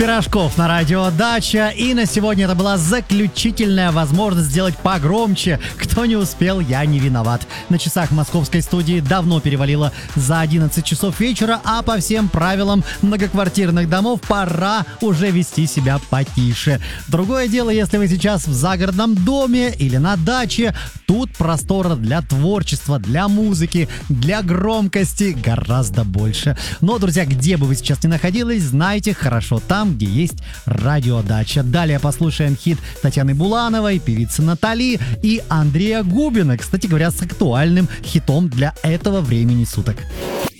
Пирожков на радио Дача. И на сегодня это была заключительная возможность сделать погромче. Кто не успел, я не виноват. На часах московской студии давно перевалило за 11 часов вечера, а по всем правилам многоквартирных домов пора уже вести себя потише. Другое дело, если вы сейчас в загородном доме или на даче, тут простора для творчества, для музыки, для громкости гораздо больше. Но, друзья, где бы вы сейчас ни находились, знайте, хорошо там, где есть радио Дача. Далее послушаем хит Татьяны Булановой, певицы Натали и Андрея Губина, кстати говоря, с актуальным хитом для этого времени суток.